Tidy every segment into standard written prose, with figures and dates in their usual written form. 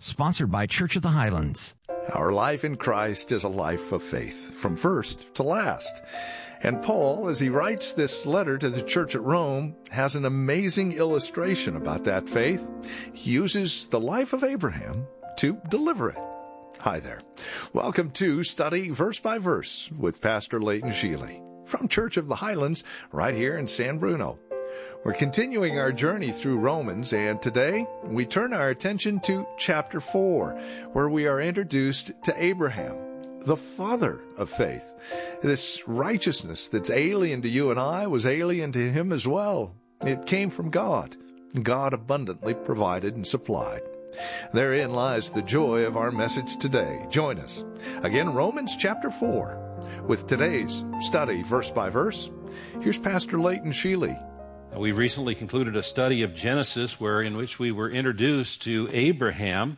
Sponsored by Church of the Highlands. Our life in Christ is a life of faith, from first to last. And Paul, as he writes this letter to the church at Rome, has an amazing illustration about that faith. He uses the life of Abraham to deliver it. Hi there. Welcome to Study Verse by Verse with Pastor Leighton Sheely from Church of the Highlands right here in San Bruno. We're continuing our journey through Romans, and today we turn our attention to chapter 4, where we are introduced to Abraham, the father of faith. This righteousness that's alien to you and I was alien to him as well. It came from God. God abundantly provided and supplied. Therein lies the joy of our message today. Join us. Again, Romans chapter 4, with today's study verse by verse. Here's Pastor Leighton Sheely. We recently concluded a study of Genesis in which we were introduced to Abraham.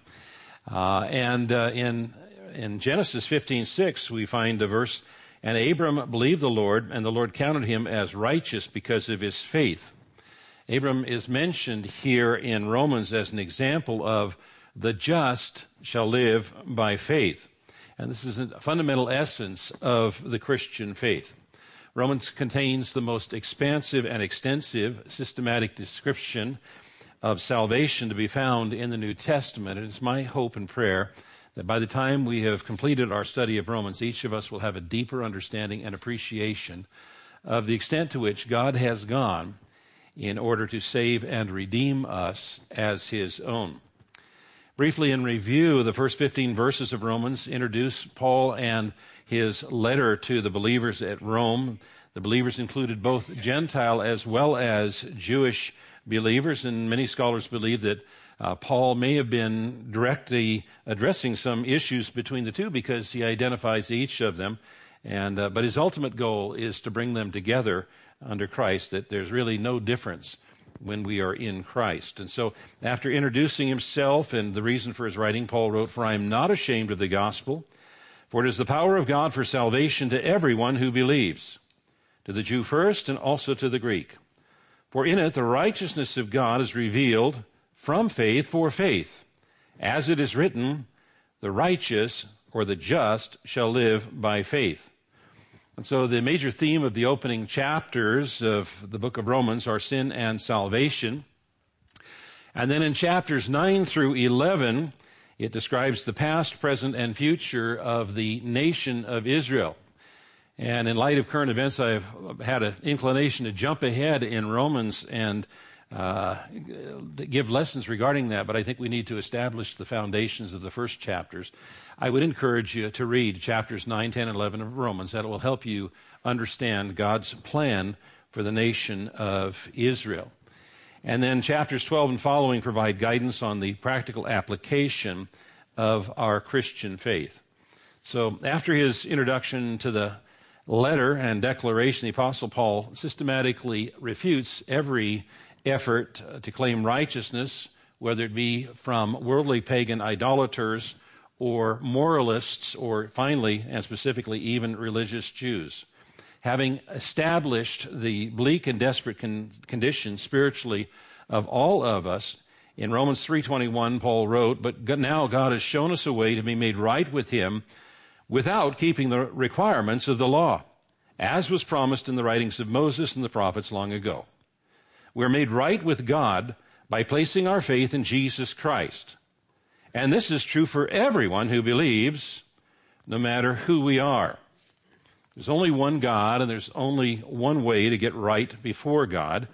In Genesis 15:6, we find the verse, "And Abram believed the Lord, and the Lord counted him as righteous because of his faith." Abram is mentioned here in Romans as an example of the just shall live by faith. And this is a fundamental essence of the Christian faith. Romans contains the most expansive and extensive systematic description of salvation to be found in the New Testament. And it's my hope and prayer that by the time we have completed our study of Romans, each of us will have a deeper understanding and appreciation of the extent to which God has gone in order to save and redeem us as his own. Briefly in review, the first 15 verses of Romans introduce Paul and his letter to the believers at Rome. The believers included both Gentile as well as Jewish believers, and many scholars believe that Paul may have been directly addressing some issues between the two because he identifies each of them, but his ultimate goal is to bring them together under Christ, that there's really no difference when we are in Christ. And so after introducing himself and the reason for his writing, Paul wrote, "For I am not ashamed of the gospel, for it is the power of God for salvation to everyone who believes, to the Jew first and also to the Greek. For in it the righteousness of God is revealed from faith for faith. As it is written, the righteous or the just shall live by faith." And so the major theme of the opening chapters of the book of Romans are sin and salvation. And then in chapters 9 through 11, it describes the past, present, and future of the nation of Israel. And in light of current events, I've had an inclination to jump ahead in Romans and give lessons regarding that, but I think we need to establish the foundations of the first chapters. I would encourage you to read chapters 9, 10, and 11 of Romans. That will help you understand God's plan for the nation of Israel. And then chapters 12 and following provide guidance on the practical application of our Christian faith. So after his introduction to the letter and declaration, the Apostle Paul systematically refutes every effort to claim righteousness, whether it be from worldly pagan idolaters or moralists, or finally and specifically even religious Jews. Having established the bleak and desperate condition spiritually of all of us, in Romans 3:21, Paul wrote, "But now God has shown us a way to be made right with him without keeping the requirements of the law, as was promised in the writings of Moses and the prophets long ago. We're made right with God by placing our faith in Jesus Christ. And this is true for everyone who believes, no matter who we are." There's only one God, and there's only one way to get right before God.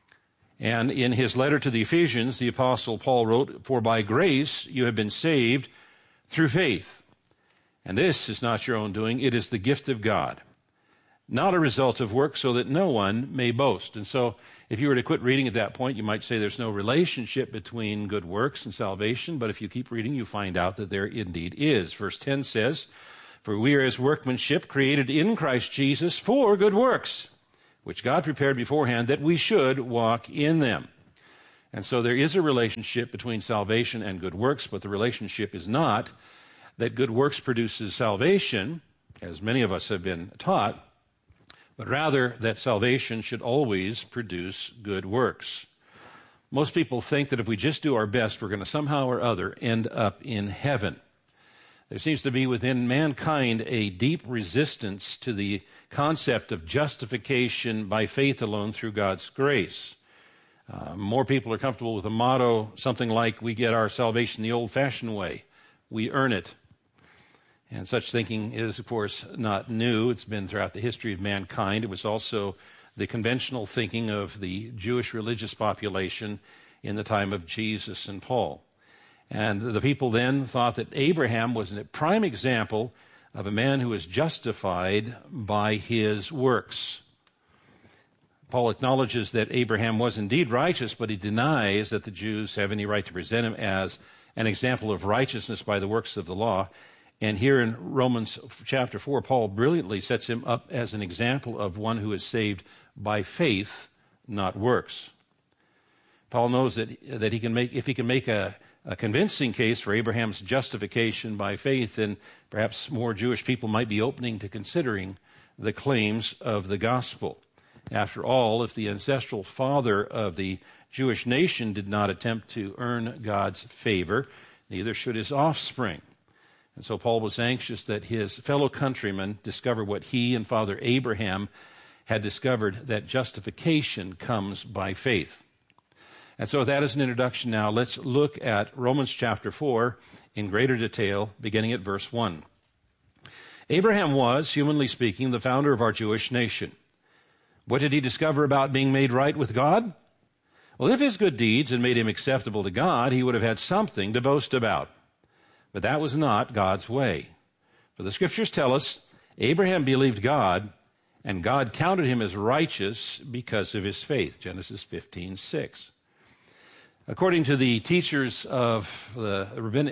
And in his letter to the Ephesians, the Apostle Paul wrote, "For by grace you have been saved through faith. And this is not your own doing, it is the gift of God, not a result of work, so that no one may boast." And so if you were to quit reading at that point, you might say there's no relationship between good works and salvation, but if you keep reading, you find out that there indeed is. Verse 10 says, "For we are his workmanship, created in Christ Jesus for good works, which God prepared beforehand that we should walk in them." And so there is a relationship between salvation and good works, but the relationship is not that good works produces salvation, as many of us have been taught, but rather that salvation should always produce good works. Most people think that if we just do our best, we're going to somehow or other end up in heaven. There seems to be within mankind a deep resistance to the concept of justification by faith alone through God's grace. More people are comfortable with a motto, something like, we get our salvation the old-fashioned way. We earn it. And such thinking is, of course, not new. It's been throughout the history of mankind. It was also the conventional thinking of the Jewish religious population in the time of Jesus and Paul. And the people then thought that Abraham was a prime example of a man who was justified by his works. Paul acknowledges that Abraham was indeed righteous, but he denies that the Jews have any right to present him as an example of righteousness by the works of the law. And here in Romans chapter 4, Paul brilliantly sets him up as an example of one who is saved by faith, not works. Paul knows that he can make, if he can make a convincing case for Abraham's justification by faith, then perhaps more Jewish people might be opening to considering the claims of the gospel. After all, if the ancestral father of the Jewish nation did not attempt to earn God's favor, neither should his offspring. And so Paul was anxious that his fellow countrymen discover what he and Father Abraham had discovered, that justification comes by faith. And so with that as an introduction now, let's look at Romans chapter 4 in greater detail, beginning at verse 1. Abraham was, humanly speaking, the founder of our Jewish nation. What did he discover about being made right with God? Well, if his good deeds had made him acceptable to God, he would have had something to boast about. But that was not God's way. For the Scriptures tell us, Abraham believed God, and God counted him as righteous because of his faith. Genesis 15:6. According to the teachers of the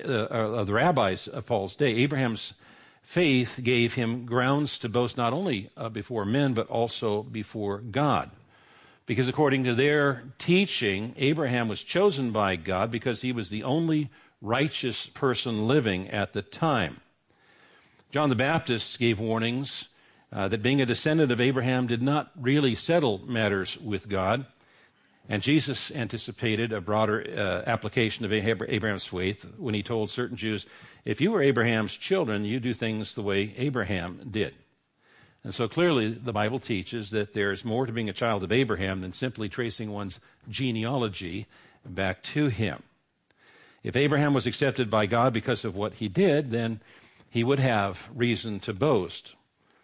rabbis of Paul's day, Abraham's faith gave him grounds to boast not only before men, but also before God. Because according to their teaching, Abraham was chosen by God because he was the only righteous person living at the time. John the Baptist gave warnings that being a descendant of Abraham did not really settle matters with God. And Jesus anticipated a broader application of Abraham's faith when he told certain Jews, if you were Abraham's children, you do things the way Abraham did. And so clearly the Bible teaches that there's more to being a child of Abraham than simply tracing one's genealogy back to him. If Abraham was accepted by God because of what he did, then he would have reason to boast.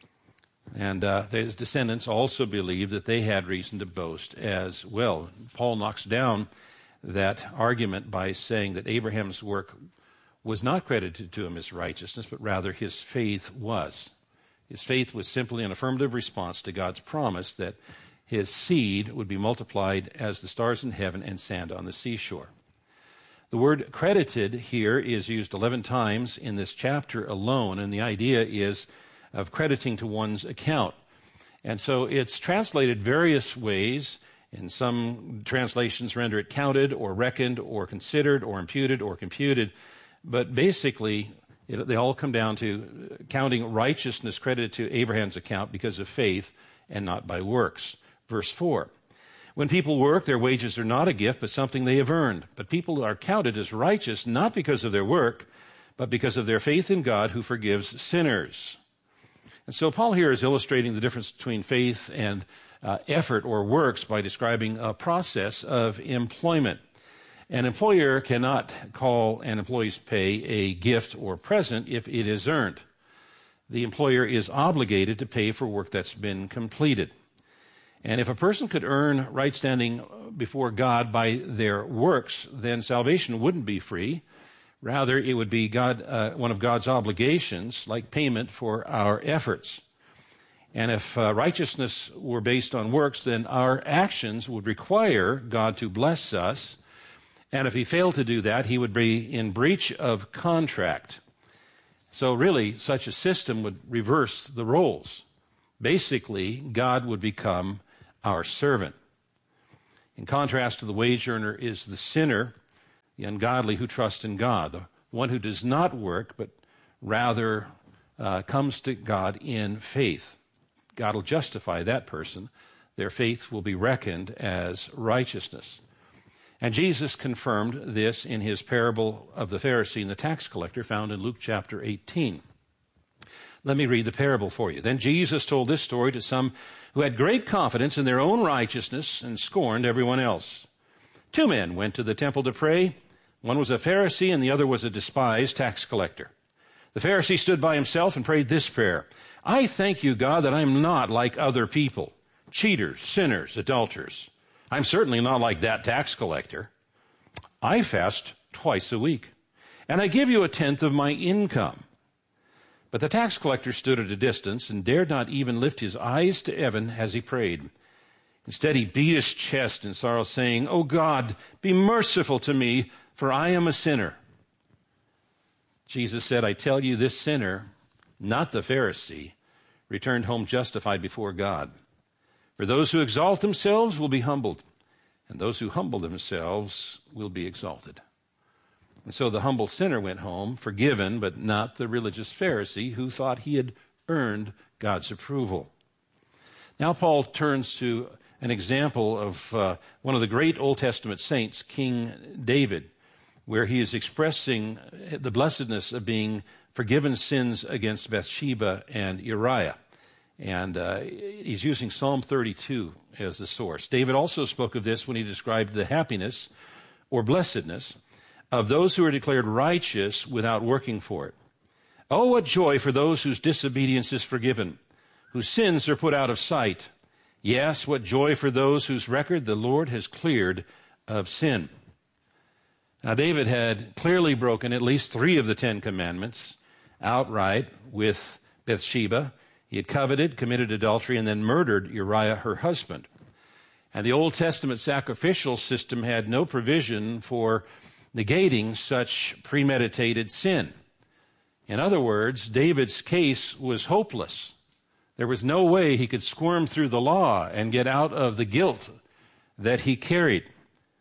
And his descendants also believed that they had reason to boast as well. Paul knocks down that argument by saying that Abraham's work was not credited to him as righteousness, but rather his faith was. His faith was simply an affirmative response to God's promise that his seed would be multiplied as the stars in heaven and sand on the seashore. The word credited here is used 11 times in this chapter alone, and the idea is of crediting to one's account. And so it's translated various ways. In some translations render it counted or reckoned or considered or imputed or computed. But basically, they all come down to counting righteousness credited to Abraham's account because of faith and not by works. Verse 4. When people work, their wages are not a gift, but something they have earned. But people are counted as righteous not because of their work, but because of their faith in God who forgives sinners. And so Paul here is illustrating the difference between faith and effort or works by describing a process of employment. An employer cannot call an employee's pay a gift or present if it is earned. The employer is obligated to pay for work that's been completed. And if a person could earn right standing before God by their works, then salvation wouldn't be free. Rather, it would be one of God's obligations, like payment for our efforts. And if righteousness were based on works, then our actions would require God to bless us. And if he failed to do that, he would be in breach of contract. So really, such a system would reverse the roles. Basically, God would become our servant. In contrast to the wage earner is the sinner, the ungodly who trust in God, the one who does not work, but rather comes to God in faith. God will justify that person. Their faith will be reckoned as righteousness. And Jesus confirmed this in his parable of the Pharisee and the tax collector found in Luke chapter 18. Let me read the parable for you. Then Jesus told this story to some who had great confidence in their own righteousness and scorned everyone else. 2 men went to the temple to pray. One was a Pharisee and the other was a despised tax collector. The Pharisee stood by himself and prayed this prayer: I thank you, God, that I am not like other people, cheaters, sinners, adulterers. I'm certainly not like that tax collector. I fast twice a week, and I give you 1/10 of my income. But the tax collector stood at a distance and dared not even lift his eyes to heaven as he prayed. Instead, he beat his chest in sorrow, saying, O God, be merciful to me, for I am a sinner. Jesus said, I tell you, this sinner, not the Pharisee, returned home justified before God. For those who exalt themselves will be humbled, and those who humble themselves will be exalted. And so the humble sinner went home, forgiven, but not the religious Pharisee who thought he had earned God's approval. Now Paul turns to an example of one of the great Old Testament saints, King David, where he is expressing the blessedness of being forgiven sins against Bathsheba and Uriah. And he's using Psalm 32 as the source. David also spoke of this when he described the happiness or blessedness of those who are declared righteous without working for it. Oh, what joy for those whose disobedience is forgiven, whose sins are put out of sight. Yes, what joy for those whose record the Lord has cleared of sin. Now, David had clearly broken at least 3 of the 10 commandments outright with Bathsheba. He had coveted, committed adultery, and then murdered Uriah, her husband. And the Old Testament sacrificial system had no provision for negating such premeditated sin. In other words, David's case was hopeless. There was no way he could squirm through the law and get out of the guilt that he carried.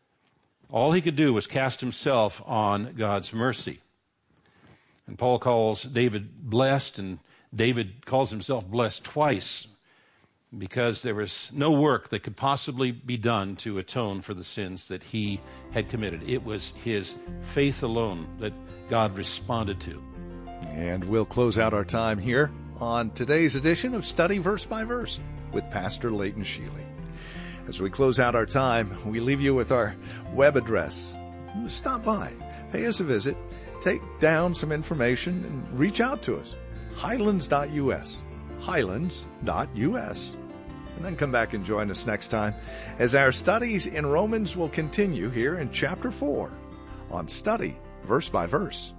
All he could do was cast himself on God's mercy. And Paul calls David blessed, and David calls himself blessed twice, because there was no work that could possibly be done to atone for the sins that he had committed. It was his faith alone that God responded to. And we'll close out our time here on today's edition of Study Verse by Verse with Pastor Leighton Sheely. As we close out our time, we leave you with our web address. Stop by, pay us a visit, take down some information, and reach out to us. Highlands.us. Highlands.us. And then come back and join us next time as our studies in Romans will continue here in chapter 4 on Study Verse by Verse.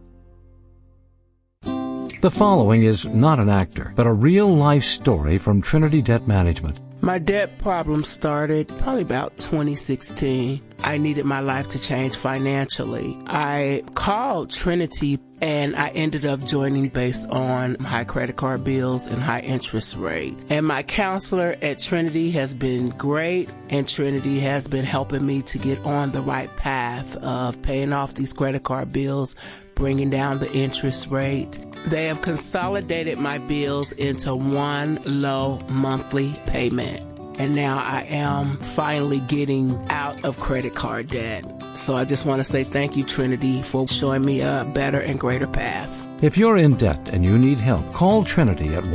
The following is not an actor, but a real-life story from Trinity Debt Management. My debt problem started probably about 2016. I needed my life to change financially. I called Trinity and I ended up joining based on high credit card bills and high interest rate. And my counselor at Trinity has been great, and Trinity has been helping me to get on the right path of paying off these credit card bills, bringing down the interest rate. They have consolidated my bills into one low monthly payment. And now I am finally getting out of credit card debt. So I just want to say thank you, Trinity, for showing me a better and greater path. If you're in debt and you need help, call Trinity at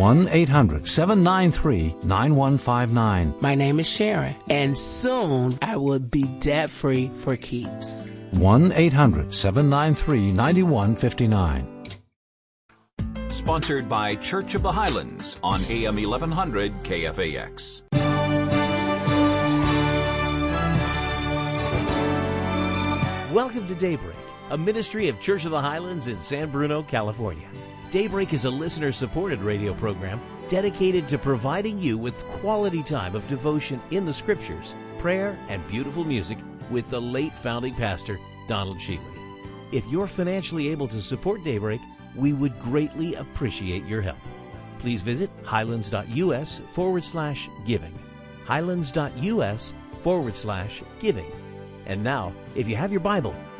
1-800-793-9159. My name is Sharon, and soon I will be debt-free for keeps. 1-800-793-9159. Sponsored by Church of the Highlands on AM 1100 KFAX. Welcome to Daybreak, a ministry of Church of the Highlands in San Bruno, California. Daybreak is a listener-supported radio program dedicated to providing you with quality time of devotion in the Scriptures, prayer, and beautiful music with the late founding pastor, Donald Sheely. If you're financially able to support Daybreak, we would greatly appreciate your help. Please visit highlands.us/giving. Highlands.us/giving. And now, if you have your Bible,